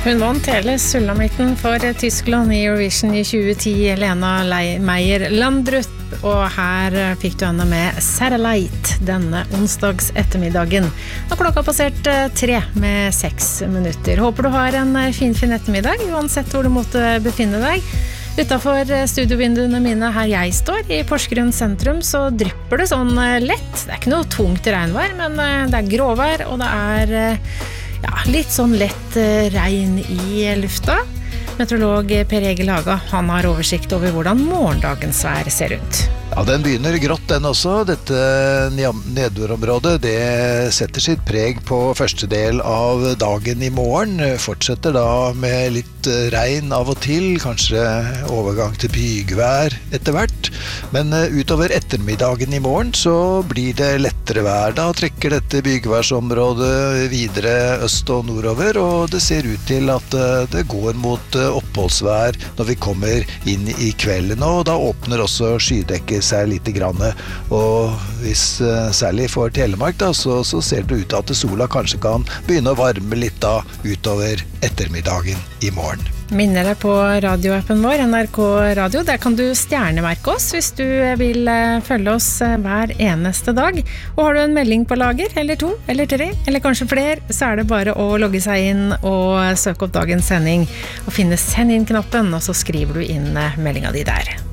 Hun vant hele sulamitten for Tyskland i Eurovision i 2010, Lena Meyer Landrut, og her fikk du henne med Satellite denne onsdags ettermiddagen. Og klokka passert 3 med 6 minutter. Håper du har en fin ettermiddag, uansett hvor du måtte befinne deg. Utenfor studiovinduene mine her jeg står, i Porsgrunn sentrum, så drypper det sånn lett. Det ikke noe tungt regnvær, men det gråvær, og det litt sånn lett regn i lufta. Meteorolog Per Egil Haga, han har oversikt over hvordan morgendagens vær ser ut. Ja, den begynner grått den også. Dette nedbørområdet, det setter sitt preg på første del av dagen i morgen. Fortsetter da med litt regn av og til, kanskje overgang til bygvær etter hvert. Men utover ettermiddagen i morgen så blir det lettere vær. Da trekker dette bygværsområdet videre øst og nordover, og det ser ut til at det går mot oppholdsvær når vi kommer inn i kvelden. Og da åpner også skydekket seg litt grann, og hvis særlig for Telemark da, så ser det ut til at sola kanskje kan begynne å varme litt da utover ettermiddagen i morgen. Minner deg på radioappen vår, NRK Radio. Der kan du stjernemerke oss hvis du vil følge oss hver eneste dag. Og har du en melding på lager, eller 2, eller 3, eller kanskje flere, så det bare å logge seg inn og søke opp dagens sending, og finne send inn-knappen, og så skriver du inn meldingen din der.